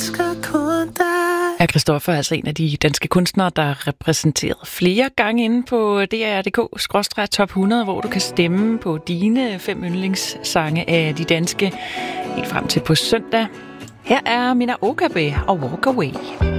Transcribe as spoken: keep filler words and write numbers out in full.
elsker kun dig. Ja, Christoffer er altså en af de danske kunstnere, der er repræsenteret flere gange inde på D R punktum d k skråstreg top hundrede, hvor du kan stemme på dine fem yndlingssange af de danske helt frem til på søndag. Her er Mina Okabe og Walk Away.